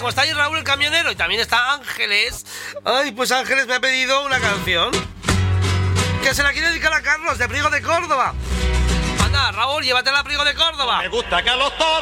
como está ahí Raúl el camionero y también está Ángeles. Ay, pues Ángeles me ha pedido una canción que se la quiere dedicar a Carlos de Priego de Córdoba. Anda, Raúl, llévatela a Priego de Córdoba. Me gusta que a los toros